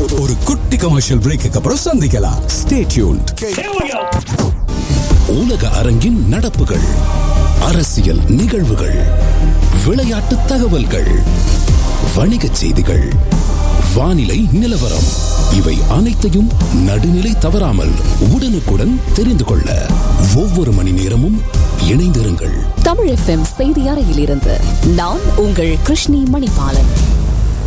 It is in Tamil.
ஒரு குட்டி கமர்ஷியல் பிரேக்கு அப்புறம் சந்திக்கலாம். Stay tuned. உலக அரங்கின் நடப்புகள், அரசியல் நிகழ்வுகள், விளையாட்டு தகவல்கள், வணிகச் செய்திகள், வானிலை நிலவரம், இவை அனைத்தையும் நடுநிலை தவறாமல் உடனுக்குடன் தெரிந்து கொள்ள ஒவ்வொரு மணி நேரமும் இணைந்திருங்கள். தமிழ் FM செய்தி அறையிலிருந்து நான் உங்கள் கிருஷ்ணி மணிபாலன்.